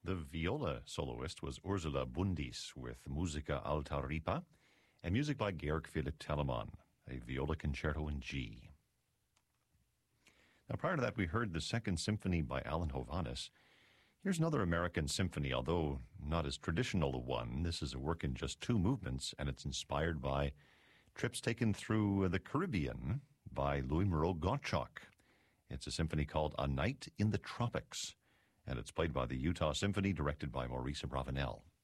The viola soloist was Ursula Bundis with Musica Alta Ripa, and music by Georg Philipp Telemann, a viola concerto in G. Now, prior to that, we heard the Second Symphony by Alan Hovhannes. Here's another American symphony, although not as traditional a one. This is a work in just 2 movements, and it's inspired by trips taken through the Caribbean by Louis Moreau Gottschalk. It's a symphony called A Night in the Tropics, and it's played by the Utah Symphony, directed by Maurice Abravanel.